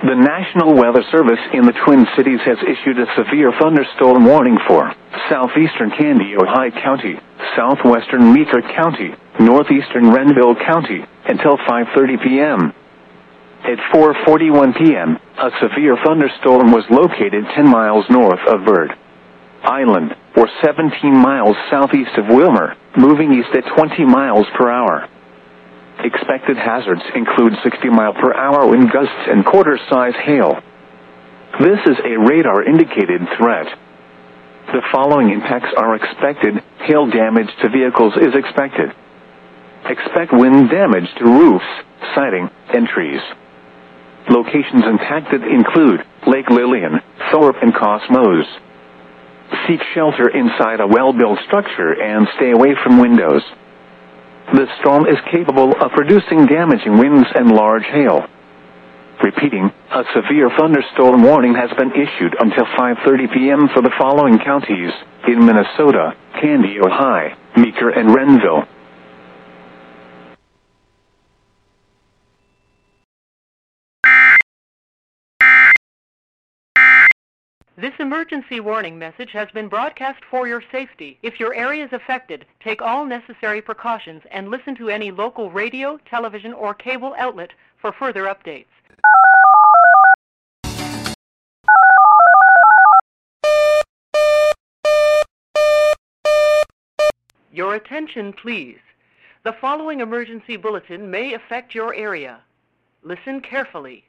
The National Weather Service in the Twin Cities has issued a severe thunderstorm warning for southeastern Candy, Ojai County, southwestern Meeker County, northeastern Renville County, until 5:30 p.m. At 4:41 p.m., a severe thunderstorm was located 10 miles north of Bird Island, or 17 miles southeast of Wilmer, moving east at 20 miles per hour. Expected hazards include 60-mile-per-hour wind gusts and quarter-size hail. This is a radar-indicated threat. The following impacts are expected. Hail damage to vehicles is expected. Expect wind damage to roofs, siding, and trees. Locations impacted include Lake Lillian, Thorpe, and Cosmos. Seek shelter inside a well-built structure and stay away from windows. The storm is capable of producing damaging winds and large hail. Repeating, a severe thunderstorm warning has been issued until 5:30 p.m. for the following counties in Minnesota: Candy, Ojai, Meeker, and Renville. This emergency warning message has been broadcast for your safety. If your area is affected, take all necessary precautions and listen to any local radio, television, or cable outlet for further updates. Your attention, please. The following emergency bulletin may affect your area. Listen carefully.